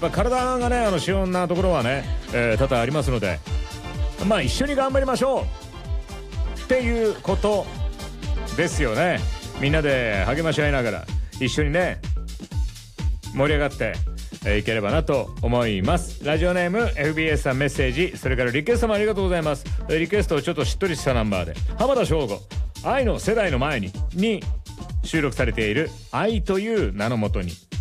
ぱ体がね資本なところはね、多々ありますので、まあ一緒に頑張りましょうっていうことですよね。みんなで励まし合いながら一緒にね盛り上がっていければなと思います。ラジオネーム FBS さんメッセージ、それからリクエストもありがとうございます。リクエストをちょっとしっとりしたナンバーで、浜田省吾愛の世代の前に収録されている愛という名のもとに